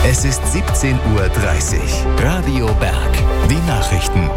Es ist 17:30 Uhr. Radio Berg. Die Nachrichten.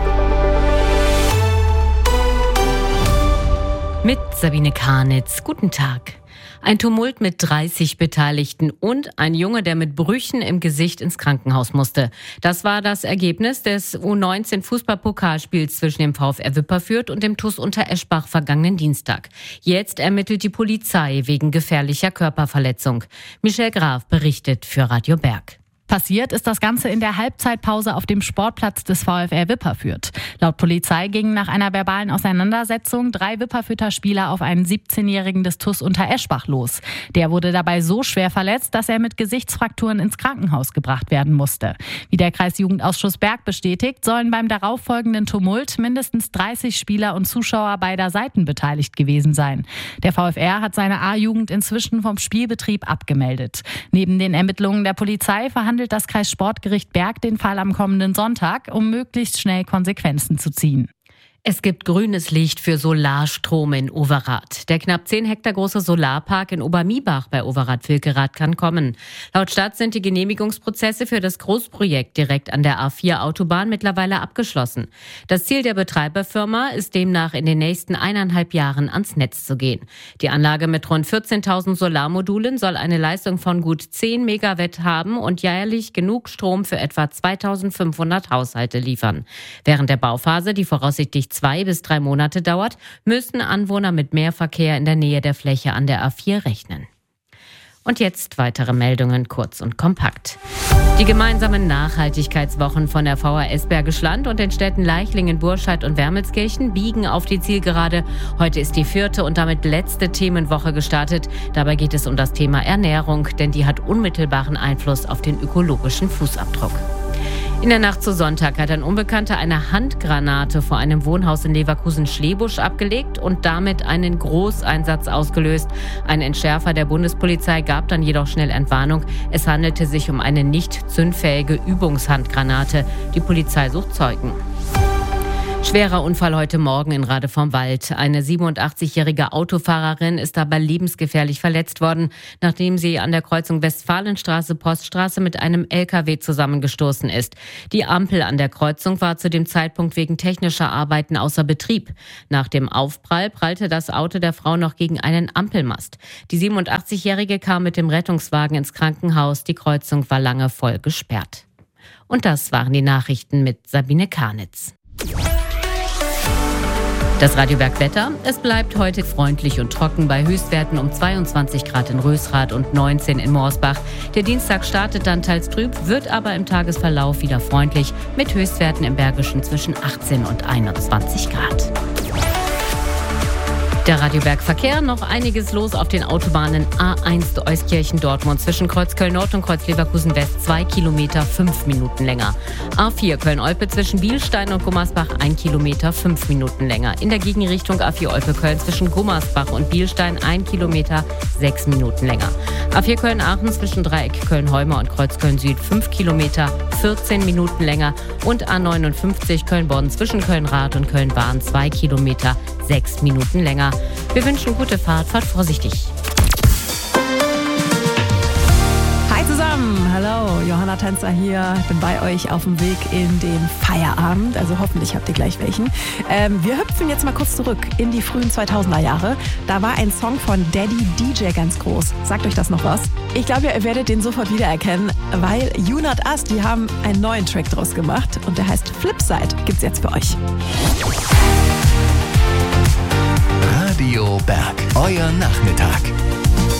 Mit Sabine Karnitz. Guten Tag. Ein Tumult mit 30 Beteiligten und ein Junge, der mit Brüchen im Gesicht ins Krankenhaus musste. Das war das Ergebnis des U19-Fußball-Pokalspiels zwischen dem VfR Wipperfürth und dem TuS Untereschbach vergangenen Dienstag. Jetzt ermittelt die Polizei wegen gefährlicher Körperverletzung. Michelle Graf berichtet für Radio Berg. Passiert ist das Ganze in der Halbzeitpause auf dem Sportplatz des VfR Wipperfürth. Laut Polizei gingen nach einer verbalen Auseinandersetzung 3 Wipperfürther Spieler auf einen 17-Jährigen des TuS Untereschbach los. Der wurde dabei so schwer verletzt, dass er mit Gesichtsfrakturen ins Krankenhaus gebracht werden musste. Wie der Kreisjugendausschuss Berg bestätigt, sollen beim darauffolgenden Tumult mindestens 30 Spieler und Zuschauer beider Seiten beteiligt gewesen sein. Der VfR hat seine A-Jugend inzwischen vom Spielbetrieb abgemeldet. Neben den Ermittlungen der Polizei verhandelt das Kreissportgericht Berg den Fall am kommenden Sonntag, um möglichst schnell Konsequenzen zu ziehen. Es gibt grünes Licht für Solarstrom in Overath. Der knapp 10 Hektar große Solarpark in Obermiebach bei Overath-Vilkerath kann kommen. Laut Stadt sind die Genehmigungsprozesse für das Großprojekt direkt an der A4-Autobahn mittlerweile abgeschlossen. Das Ziel der Betreiberfirma ist demnach in den nächsten 1,5 Jahren ans Netz zu gehen. Die Anlage mit rund 14.000 Solarmodulen soll eine Leistung von gut 10 Megawatt haben und jährlich genug Strom für etwa 2.500 Haushalte liefern. Während der Bauphase, die voraussichtlich 2 bis 3 Monate dauert, müssen Anwohner mit mehr Verkehr in der Nähe der Fläche an der A4 rechnen. Und jetzt weitere Meldungen kurz und kompakt. Die gemeinsamen Nachhaltigkeitswochen von der VHS Bergisch Land und den Städten Leichlingen, Burscheid und Wermelskirchen biegen auf die Zielgerade. Heute ist die 4. und damit letzte Themenwoche gestartet. Dabei geht es um das Thema Ernährung, denn die hat unmittelbaren Einfluss auf den ökologischen Fußabdruck. In der Nacht zu Sonntag hat ein Unbekannter eine Handgranate vor einem Wohnhaus in Leverkusen-Schlebusch abgelegt und damit einen Großeinsatz ausgelöst. Ein Entschärfer der Bundespolizei gab dann jedoch schnell Entwarnung. Es handelte sich um eine nicht zündfähige Übungshandgranate. Die Polizei sucht Zeugen. Schwerer Unfall heute Morgen in Rade vom Wald. Eine 87-jährige Autofahrerin ist dabei lebensgefährlich verletzt worden, nachdem sie an der Kreuzung Westfalenstraße-Poststraße mit einem LKW zusammengestoßen ist. Die Ampel an der Kreuzung war zu dem Zeitpunkt wegen technischer Arbeiten außer Betrieb. Nach dem Aufprall prallte das Auto der Frau noch gegen einen Ampelmast. Die 87-jährige kam mit dem Rettungswagen ins Krankenhaus. Die Kreuzung war lange voll gesperrt. Und das waren die Nachrichten mit Sabine Karnitz. Das Radio Berg Wetter. Es bleibt heute freundlich und trocken bei Höchstwerten um 22 Grad in Rösrath und 19 in Morsbach. Der Dienstag startet dann teils trüb, wird aber im Tagesverlauf wieder freundlich mit Höchstwerten im Bergischen zwischen 18 und 21 Grad. Der Radio Berg Verkehr, noch einiges los auf den Autobahnen A1 Euskirchen-Dortmund zwischen Kreuz Köln-Nord und Kreuz Leverkusen-West 2 Kilometer 5 Minuten länger. A4 Köln-Olpe zwischen Bielstein und Gummersbach 1 Kilometer 5 Minuten länger. In der Gegenrichtung A4 Olpe-Köln zwischen Gummersbach und Bielstein 1 Kilometer 6 Minuten länger. A4 Köln-Aachen zwischen Dreieck Köln-Heumer und Kreuz Köln-Süd 5 Kilometer 14 Minuten länger und A59 Köln-Bonn zwischen Köln-Rath und Köln-Bahn 2 Kilometer 6 Minuten länger. Wir wünschen gute Fahrt, fahrt vorsichtig. Hi zusammen, hallo, Johanna Tänzer hier. Ich bin bei euch auf dem Weg in den Feierabend, also hoffentlich habt ihr gleich welchen. Wir hüpfen jetzt mal kurz zurück in die frühen 2000er Jahre. Da war ein Song von Daddy DJ ganz groß. Sagt euch das noch was? Ich glaube, ihr werdet den sofort wiedererkennen, weil You Not Us, die haben einen neuen Track draus gemacht und der heißt Flipside. Gibt's jetzt für euch. Radio Berg, euer Nachmittag.